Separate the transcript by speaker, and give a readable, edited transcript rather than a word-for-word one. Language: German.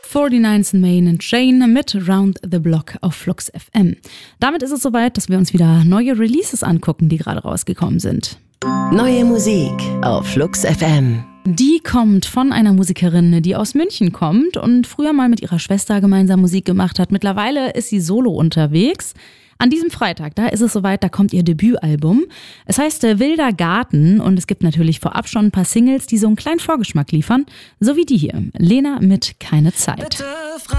Speaker 1: 49 Main and Chain mit Round the Block auf Flux FM. Damit ist es soweit, dass wir uns wieder neue Releases angucken, die gerade rausgekommen sind.
Speaker 2: Neue Musik auf Flux FM.
Speaker 1: Die kommt von einer Musikerin, die aus München kommt und früher mal mit ihrer Schwester gemeinsam Musik gemacht hat. Mittlerweile ist sie solo unterwegs. An diesem Freitag, da ist es soweit, da kommt ihr Debütalbum. Es heißt Wilder Garten und es gibt natürlich vorab schon ein paar Singles, die so einen kleinen Vorgeschmack liefern. So wie die hier, Lena mit Keine Zeit.